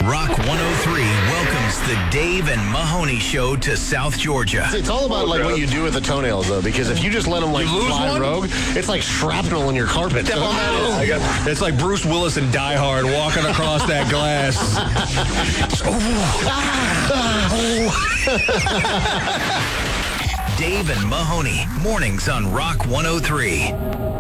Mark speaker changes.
Speaker 1: Rock 103 welcomes the Dave and Mahoney Show to South Georgia.
Speaker 2: It's all about like what you do with the toenails, though, because if you just let them like fly rogue, it's like shrapnel in your carpet.
Speaker 3: Step on that. It's like Bruce Willis in Die Hard walking across that glass.
Speaker 1: Dave and Mahoney, mornings on Rock 103.